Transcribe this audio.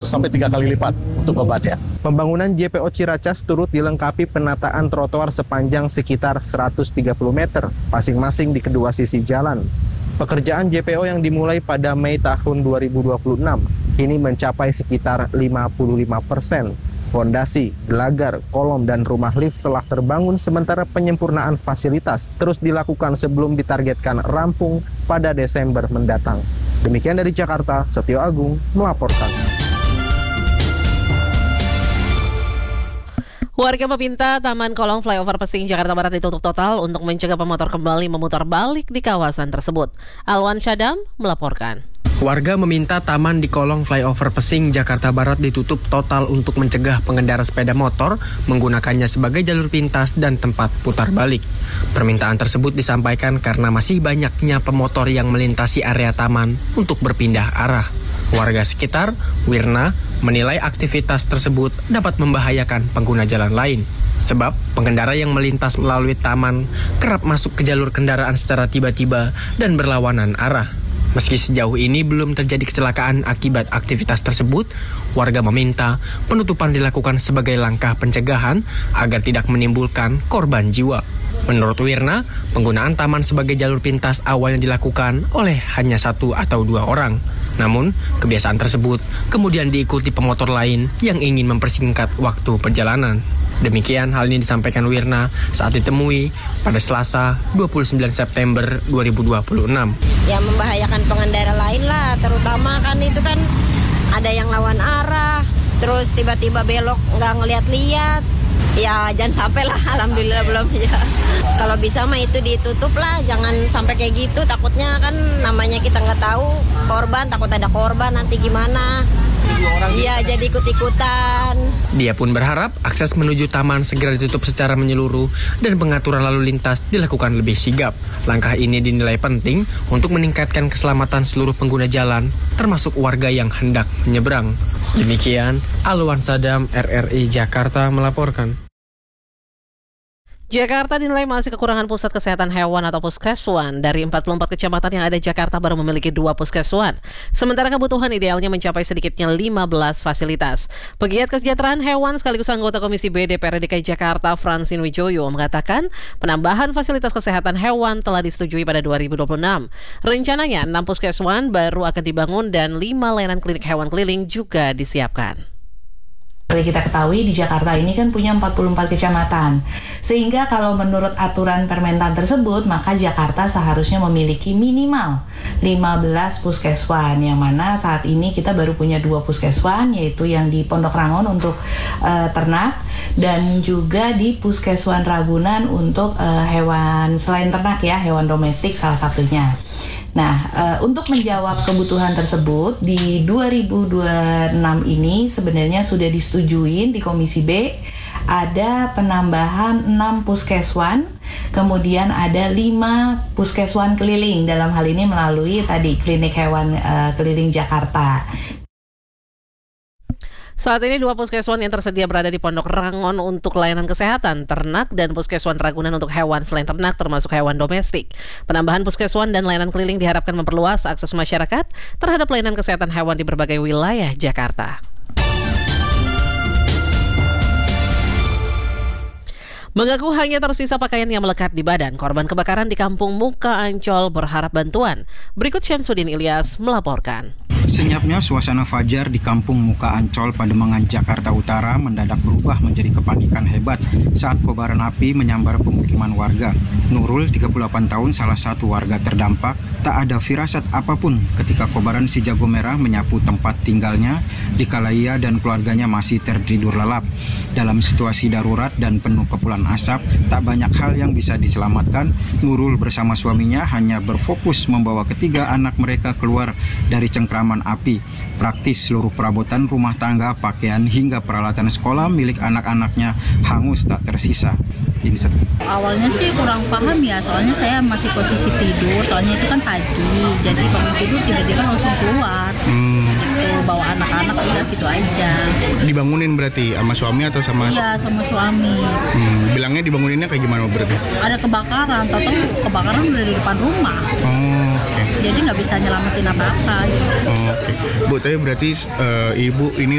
sampai 3 kali lipat untuk bebannya. Pembangunan JPO Ciracas turut dilengkapi penataan trotoar sepanjang sekitar 130 meter, masing-masing di kedua sisi jalan. Pekerjaan JPO yang dimulai pada Mei tahun 2026 kini mencapai sekitar 55%. Fondasi, gelagar, kolom, dan rumah lift telah terbangun, sementara penyempurnaan fasilitas terus dilakukan sebelum ditargetkan rampung pada Desember mendatang. Demikian dari Jakarta, Setio Agung melaporkan. Warga meminta Taman Kolong Flyover Pesing Jakarta Barat ditutup total untuk mencegah pemotor kembali memutar balik di kawasan tersebut. Alwan Syadam melaporkan. Warga meminta taman di kolong flyover Pesing, Jakarta Barat ditutup total untuk mencegah pengendara sepeda motor menggunakannya sebagai jalur pintas dan tempat putar balik. Permintaan tersebut disampaikan karena masih banyaknya pemotor yang melintasi area taman untuk berpindah arah. Warga sekitar, Wirna, menilai aktivitas tersebut dapat membahayakan pengguna jalan lain. Sebab pengendara yang melintas melalui taman kerap masuk ke jalur kendaraan secara tiba-tiba dan berlawanan arah. Meski sejauh ini belum terjadi kecelakaan akibat aktivitas tersebut, warga meminta penutupan dilakukan sebagai langkah pencegahan agar tidak menimbulkan korban jiwa. Menurut Wirna, penggunaan taman sebagai jalur pintas awalnya dilakukan oleh hanya 1 atau 2 orang. Namun, kebiasaan tersebut kemudian diikuti pemotor lain yang ingin mempersingkat waktu perjalanan. Demikian hal ini disampaikan Wirna saat ditemui pada Selasa 29 September 2026. Ya membahayakan pengendara lain lah, terutama kan itu kan ada yang lawan arah, terus tiba-tiba belok nggak ngeliat-liat. Ya jangan sampai lah, alhamdulillah belum ya. Kalau bisa mah itu ditutup lah, jangan sampai kayak gitu. Takutnya kan namanya kita nggak tahu korban, takut ada korban nanti gimana. Iya, jadi ikut-ikutan. Dia pun berharap akses menuju taman segera ditutup secara menyeluruh dan pengaturan lalu lintas dilakukan lebih sigap. Langkah ini dinilai penting untuk meningkatkan keselamatan seluruh pengguna jalan, termasuk warga yang hendak menyeberang. Demikian, Alwan Sadam, RRI Jakarta melaporkan. Jakarta dinilai masih kekurangan pusat kesehatan hewan atau puskeswan. Dari 44 kecamatan yang ada, Jakarta baru memiliki 2 puskeswan. Sementara kebutuhan idealnya mencapai sedikitnya 15 fasilitas. Pegiat kesejahteraan hewan sekaligus anggota Komisi B DPR DKI Jakarta, Francine Wijoyo, mengatakan penambahan fasilitas kesehatan hewan telah disetujui pada 2026. Rencananya 6 puskeswan baru akan dibangun dan 5 layanan klinik hewan keliling juga disiapkan. Seperti kita ketahui di Jakarta ini kan punya 44 kecamatan. Sehingga kalau menurut aturan Permentan tersebut, maka Jakarta seharusnya memiliki minimal 15 puskeswan. Yang mana saat ini kita baru punya 2 puskeswan, yaitu yang di Pondok Rangon untuk ternak dan juga di Puskeswan Ragunan untuk hewan selain ternak ya, hewan domestik salah satunya. Nah, untuk menjawab kebutuhan tersebut di 2026 ini sebenarnya sudah disetujui di Komisi B ada penambahan 6 puskeswan, kemudian ada 5 puskeswan keliling, dalam hal ini melalui tadi klinik hewan keliling Jakarta. Saat ini 2 puskeswan yang tersedia berada di Pondok Rangon untuk layanan kesehatan ternak dan Puskeswan Ragunan untuk hewan selain ternak termasuk hewan domestik. Penambahan puskeswan dan layanan keliling diharapkan memperluas akses masyarakat terhadap layanan kesehatan hewan di berbagai wilayah Jakarta. Mengaku hanya tersisa pakaian yang melekat di badan, korban kebakaran di Kampung Muka Ancol berharap bantuan. Berikut Syamsuddin Ilyas melaporkan. Senyapnya suasana fajar di Kampung Muka Ancol, Pademangan, Jakarta Utara mendadak berubah menjadi kepanikan hebat saat kobaran api menyambar pemukiman warga. Nurul, 38 tahun, salah satu warga terdampak, tak ada firasat apapun ketika kobaran si jago merah menyapu tempat tinggalnya dikala ia dan keluarganya masih tertidur lelap. Dalam situasi darurat dan penuh kepulan asap, tak banyak hal yang bisa diselamatkan. Nurul bersama suaminya hanya berfokus membawa ketiga anak mereka keluar dari cengkraman api. Praktis seluruh perabotan rumah tangga, pakaian hingga peralatan sekolah milik anak-anaknya hangus tak tersisa. Awalnya sih kurang paham ya, soalnya saya masih posisi tidur, soalnya itu kan pagi, jadi bangun tidur tiba-tiba langsung keluar. Bawa anak-anak udah gitu aja. Dibangunin berarti sama suami atau sama? Iya, sama suami. Bilangnya dibanguninnya kayak gimana berarti? Ada kebakaran, tahu kebakaran udah di depan rumah. Okay. Jadi nggak bisa nyelamatin apa-apa. Oke. Bu, tapi berarti ibu ini